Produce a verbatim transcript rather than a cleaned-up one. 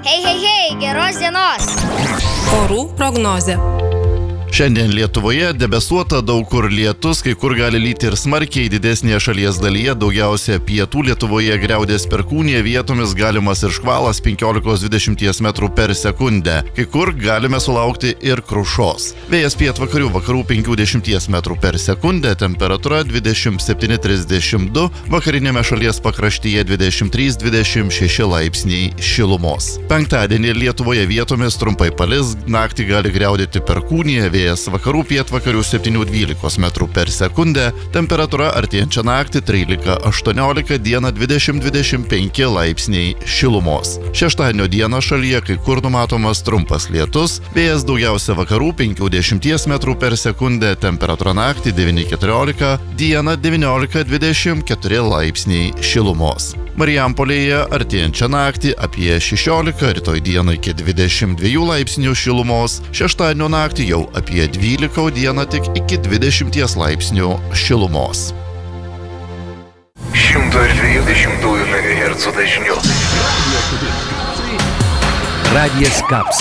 Hei, hei, hei, geros dienos. Orų prognozė. Šiandien Lietuvoje debesuota, daug kur lietus, kai kur gali lyti ir smarkiai, didesnėje šalies dalyje, daugiausia pietų Lietuvoje griaudės perkūnija, vietomis galimas ir škvalas penkiolika dvidešimt metrų per sekundę. Kai kur galime sulaukti ir krušos. Vėjas pietvakarių vakarų penkiasdešimt metrų per sekundę, temperatūra dvidešimt septyni trisdešimt du, vakarinėme šalies pakraštyje dvidešimt trys dvidešimt šeši laipsniai šilumos. Penktadienį Lietuvoje vietomis trumpai palis, naktį gali griaudėti perkūnija, vėjas vakarų pietvakarių septyni dvylika metrų per sekundę, temperatūra artėjančią naktį trylika aštuoniolika, dieną dvidešimt dvidešimt penki laipsniai šilumos. Šeštadienio dieną šalyje kai kur numatomas trumpas lietus, vėjas daugiausia vakarų penkiasdešimt metrų per sekundę, temperatūra naktį devyni keturiolika, dieną devyniolika dvidešimt keturi laipsniai šilumos. Marijampolėje artėjančią naktį apie šešiolika, rytoj dieną iki dvidešimt dviejų laipsnių šilumos, šeštadienio naktį jau apie dvylika, o dieną tik iki dvidešimt laipsnių šilumos. šimtas dvidešimt megahercų dažniu. Radijas Kaps.